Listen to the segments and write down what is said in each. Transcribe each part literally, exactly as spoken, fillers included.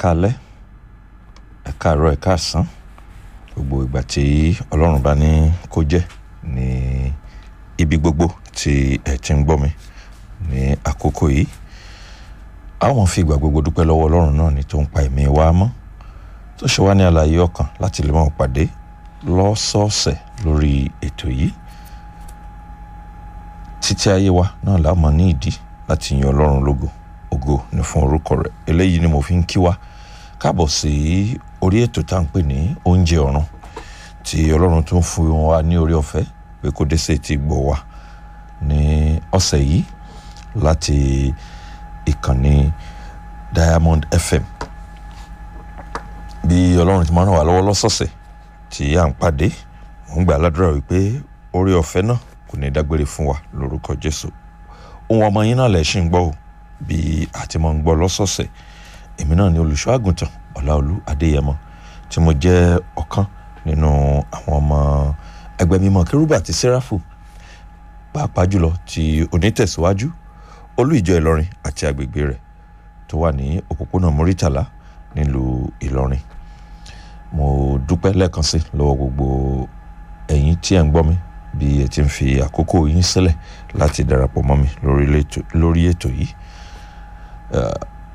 káalẹ́, ẹ káàárọ̀, ẹ káàsán, gbogbo ìgbà tí Ọlọ́run bá ní kó jẹ́ ní ibi gbogbo tí ẹ ti ń gbọ́ mi ní àkókò yìí. Àwọn fi ìgbà gbogbo dúpẹ́ lọ́wọ́ Ọlọ́run náà ni tó ń pa ẹ̀mí wa mọ́, tó ṣe wá ní àlàyé ọkàn láti lè máa pàdé lọ́sọ̀ọ̀sẹ̀ lórí ètò yìí. Títí ayé wa náà la mọ̀ ní ìdí láti yin Ọlọ́run lógo, ògo ní fún orúkọ rẹ̀. Eléyìí ni mo fi ń kí wa káàbọ̀ sí orí ètò tá à ń pè ní oúnjẹ ọ̀run, tí Ọlọ́run tún fún wa ní orí ọ̀fẹ́ pé kó dé sí ti gbọ́ wa ní ọ̀sẹ̀ yìí láti ìkànnì Diamond F M. Bí Ọlọ́run ti máa ràn wá lọ́wọ́ lọ́sọ̀ọ̀sẹ̀ tí à ń pàdé, mo ń gbà ládùúrà wípé orí ọ̀fẹ́ náà kò ní dágbére fún wa lórúkọ Jésù. Ohun ọmọ yín náà lẹ̀ ṣì ń gbọ́ o, bí a ti máa ń gbọ́ lọ́sọ̀ọ̀sẹ̀. Èmi náà ni olùṣọ́ àgùntàn Ọláolú Adéyẹmọ, tí mo jẹ́ ọ̀kan nínú àwọn ọmọ ẹgbẹ́ mímọ́ Kérúbù àti Séráfù, pàápàá jùlọ ti onítẹ̀síwájú olú ìjọ Ìlọrin àti agbègbè rẹ̀ tó wà ní òpópónà Murítàlá nílùú Ìlọrin. Mo dúpẹ́ lẹ́ẹ̀kan sí lọ́wọ́ gbogbo ẹ̀yin tí ẹ̀ ń gbọ́ mi bí ẹ ti ń fi àkókò yín sílẹ̀ láti darapọ̀ mọ́ mi lórí ètò yìí. Uh,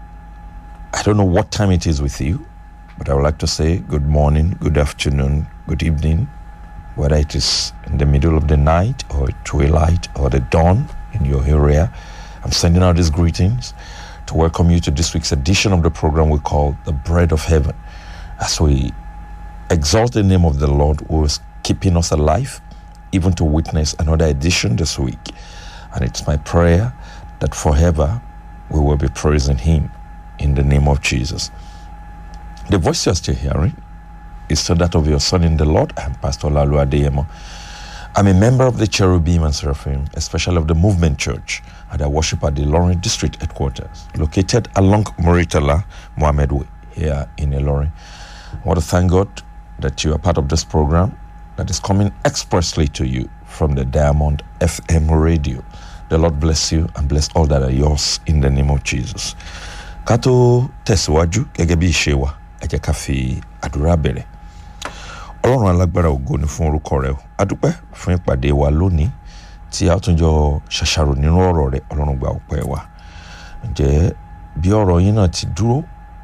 I don't know what time it is with you, but I would like to say good morning, good afternoon, good evening, whether it is in the middle of the night or twilight or the dawn in your area. I'm sending out these greetings to welcome you to this week's edition of the program we call The Bread of Heaven, as we exalt the name of the Lord who is keeping us alive, even to witness another edition this week. And it's my prayer that forever we will be praising Him in the name of Jesus. The voice you're still hearing is still that of your son in the Lord. I'm Pastor Olaolu Adeyemo. I'm a member of the Cherubim and Seraphim, especially of the Movement Church, and I worship at the Ilorin District Headquarters, located along Muritala Mohammed Way here in Ilorin. I want to thank God that you are part of this program that is coming expressly to you from the Diamond F M radio. The Lord bless you and bless all that are yours in the name of Jesus. Ká tó tẹ̀síwájú gẹ́gẹ́ bí ìṣe wa, ẹ jẹ́ ká fi àdúrà bẹ̀rẹ̀. Ọlọ́run alágbára ògo ni fún orúkọ rẹ o. A dúpẹ́ fún ìpàdé wa lónìí tí a tún jọ ṣàṣàrò nínú ọ̀rọ̀ rẹ. Ọlọ́run gba ọpẹ́ wa. Ǹjẹ́ bí ọ̀rọ̀ yín náà ti dúró,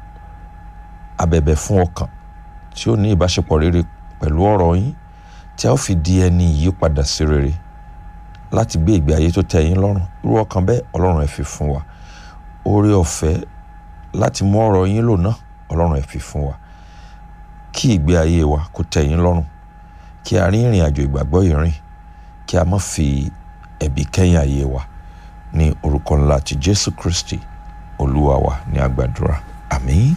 a bẹ̀bẹ̀ fún ọkàn tí ó ní ìbáṣepọ̀ rere pẹ̀lú ọ̀rọ̀ yín, tí a ó fi di ẹni ìyípadà sí rere láti gbé ìgbé ayé tó tẹ́ yín lọ́rùn. Irú ọkàn bẹ́ẹ̀ Ọlọ́run ẹ fi fún wa. Oore ọ̀fẹ́ láti mú ọ̀rọ̀ yín lò náà Ọlọ́run ẹ fi fún wa. Kí ìgbé ayé wa kó tẹ́ yín lọ́rùn, kí a rí ìrìn àjò ìgbàgbọ́ yìí rìn, kí a má fi ẹ̀bi kẹ́yìn ayé wa, ní orúkọ ńlá ti Jésù Kristi Olúwa wa ní a gbàdúrà. Àmín.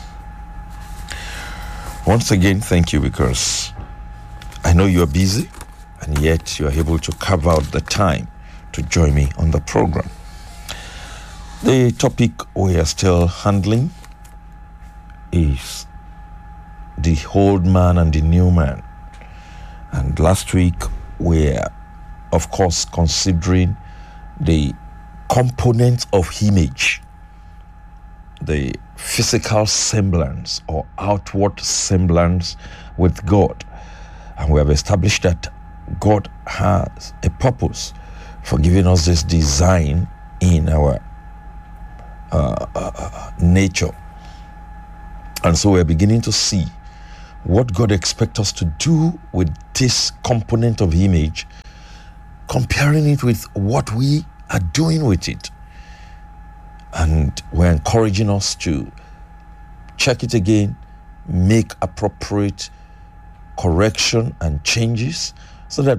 Once again, thank you, because I know you are busy and yet you are able to carve out the time to join me on the program. The topic we are still handling is the old man and the new man. And last week we were, of course, considering the components of image, the physical semblance or outward semblance with God. And we have established that God has a purpose for giving us this design in our uh, uh, nature. And so we're beginning to see what God expects us to do with this component of image, comparing it with what we are doing with it. And we're encouraging us to check it again, make appropriate correction and changes so that